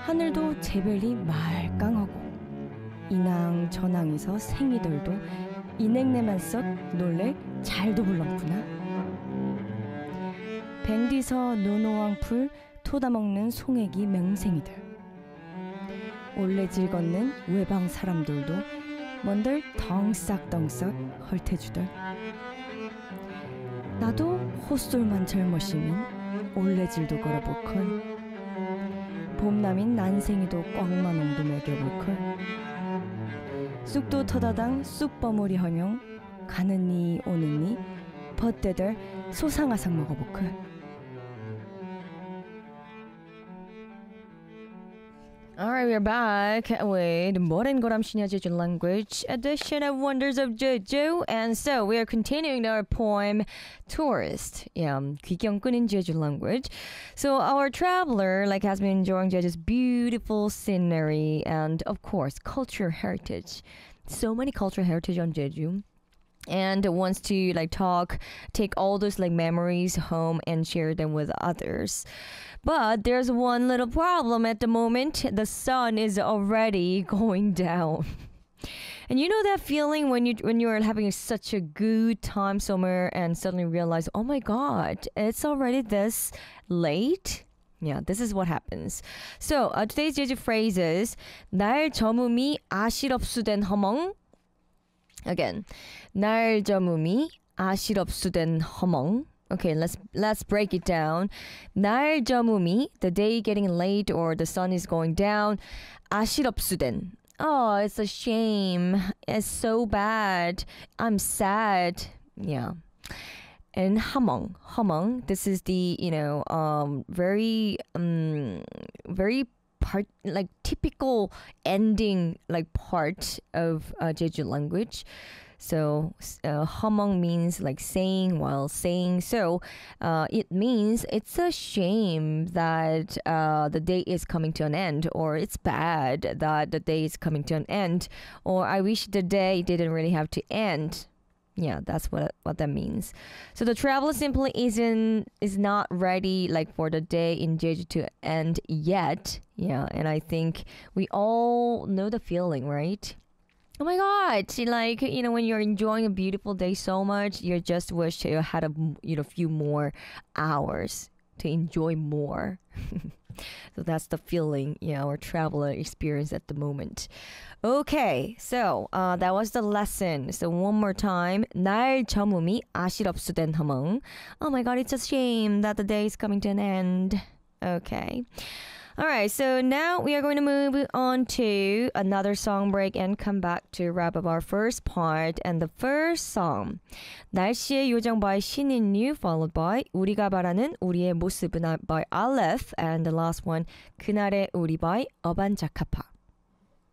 하늘도 제벨이 말깡하고 이낭 저낭에서 생이들도 이냉내만 썩 놀래 잘도 불렁구나. 뱅디서 노노왕풀 토다먹는 송애기 맹생이들 올레질 걷는 외방 사람들도 뭔들 덩싹덩싹 헐태주들. 나도 헛솔만 젊으시민 올레질도 걸어볼걸. 봄남인 난생이도 꽉만 옹도 먹여볼걸. 쑥도 터다당 쑥버무리 허녕 가느니 오느니 벗대들 소상아상 먹어볼걸. Alright, we're back with Moren Goram Shinya Jeju Language edition of Wonders of Jeju. And so we are continuing our poem Tourist. Yeah, 귀경꾼인 Jeju language. So our traveler has been enjoying Jeju's beautiful scenery and of course cultural heritage. So many cultural heritage on Jeju. And wants to take all those memories home and share them with others. But there's one little problem at the moment. The sun is already going down. And you know that feeling when you're having such a good time somewhere and suddenly realize, oh my god, it's already this late? Yeah, this is what happens. So today's Jeju phrase is 날 저물미 아실업수된 허멍. Again, 날 저물미 아실업수된 허멍. Okay, let's break it down. 날 저물미, the day getting late or the sun is going down. 아실업수된. Oh, it's a shame. It's so bad. I'm sad. Yeah. And 허멍. This is the very part typical ending part of Jeju language. So 허멍 means saying while saying. So it means it's a shame that the day is coming to an end, or it's bad that the day is coming to an end, or I wish the day didn't really have to end. Yeah, that's what that means. So the traveler simply is not ready for the day in Jeju to end yet. Yeah, and I think we all know the feeling, right? Oh my god, when you're enjoying a beautiful day so much, you just wish you had a few more hours to enjoy more. So that's the feeling our traveler experience at the moment. Okay, so that was the lesson. So one more time. 날 저물미 아실업수된 허멍. Oh my god, it's a shame that the day is coming to an end. Okay. Alright, so now we are going to move on to another song break and come back to wrap up our first part. And the first song, 날씨의 요정 by 신인 유, followed by 우리가 바라는 우리의 모습은 by Aleph, and the last one, 그날의 우리 by 어반자카파.